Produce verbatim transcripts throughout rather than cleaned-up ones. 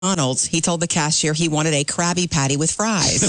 McDonald's, he told the cashier he wanted a Krabby Patty with fries.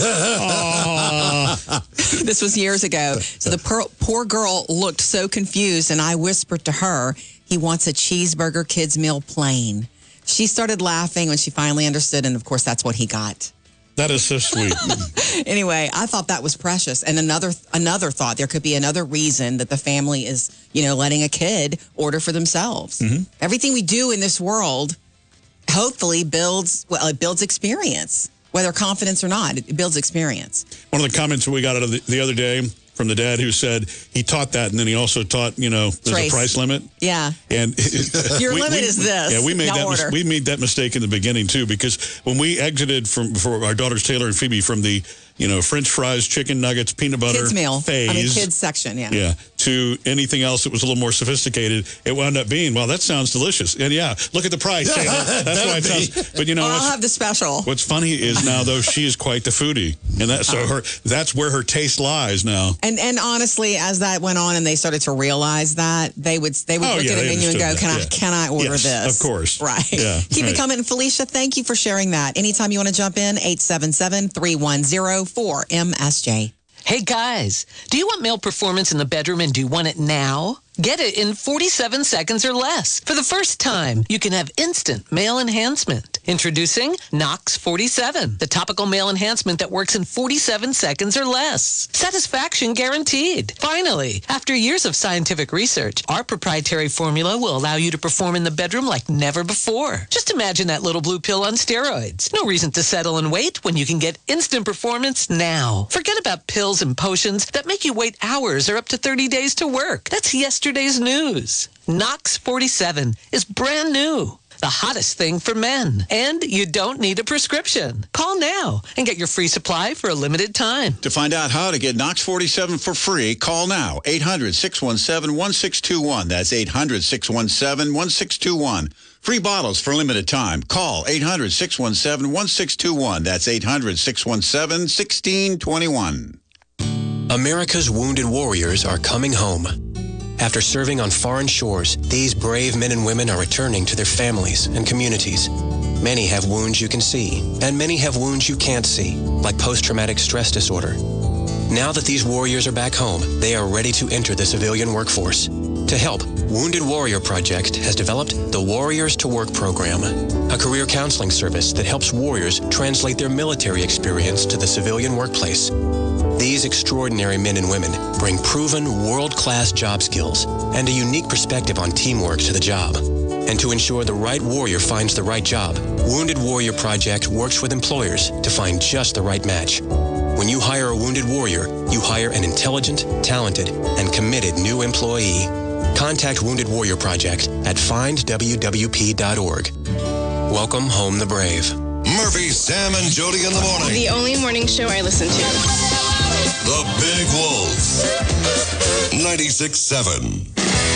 This was years ago. So the poor, poor girl looked so confused, and I whispered to her, he wants a cheeseburger kids meal plain. She started laughing when she finally understood, and of course, that's what he got. That is so sweet. Anyway, I thought that was precious. And another another thought, there could be another reason that the family is, you know, letting a kid order for themselves. Mm-hmm. Everything we do in this world hopefully builds, well, it builds experience, whether confidence or not, it builds experience. One of the comments we got out of the, the other day from the dad who said he taught that, and then he also taught, you know, there's Trace. a price limit. Yeah. And your we, limit we, is this. Yeah, we made now that order. we made that mistake in the beginning too, because when we exited from for our daughters Taylor and Phoebe from the, you know, French fries, chicken nuggets, peanut butter kids meal phase, I mean kids section, yeah. Yeah, to anything else that was a little more sophisticated, it wound up being, well, that sounds delicious. And yeah, look at the price, Taylor. That's why it sounds. But you know, I'll have the special. What's funny is now though she is quite the foodie, and that so her that's where her taste lies now. And and honestly, as that went on and they started to realize that, they would they would oh, look yeah, at a menu and go, that, "Can yeah. I can I order yes, this?" Of course, right? Yeah, Keep right. it coming, Felicia. Thank you for sharing that. Anytime you want to jump in, eight seven seven, three one zero, four M S J. Hey guys, do you want male performance in the bedroom and do you want it now? Get it in forty-seven seconds or less. For the first time, you can have instant male enhancement. Introducing Nox forty-seven, the topical male enhancement that works in forty-seven seconds or less. Satisfaction guaranteed. Finally, after years of scientific research, our proprietary formula will allow you to perform in the bedroom like never before. Just imagine that little blue pill on steroids. No reason to settle and wait when you can get instant performance now. Forget about pills and potions that make you wait hours or up to thirty days to work. That's yesterday's news. Nox forty-seven is brand new. The hottest thing for men. And you don't need a prescription. Call now and get your free supply for a limited time. To find out how to get Nox forty-seven for free, call now. eight hundred, six one seven, one six two one. That's eight hundred, six one seven, one six two one. Free bottles for limited time. Call eight hundred, six one seven, one six two one. That's eight hundred, six one seven, one six two one. America's wounded warriors are coming home. After serving on foreign shores, these brave men and women are returning to their families and communities. Many have wounds you can see, and many have wounds you can't see, like post-traumatic stress disorder. Now that these warriors are back home, they are ready to enter the civilian workforce. To help, Wounded Warrior Project has developed the Warriors to Work program, a career counseling service that helps warriors translate their military experience to the civilian workplace. These extraordinary men and women bring proven world-class job skills and a unique perspective on teamwork to the job. And to ensure the right warrior finds the right job, Wounded Warrior Project works with employers to find just the right match. When you hire a wounded warrior, you hire an intelligent, talented, and committed new employee. Contact Wounded Warrior Project at find w w p dot org. Welcome home the brave. Murphy, Sam, and Jody in the morning. The only morning show I listen to. The Big Wolf. ninety-six point seven.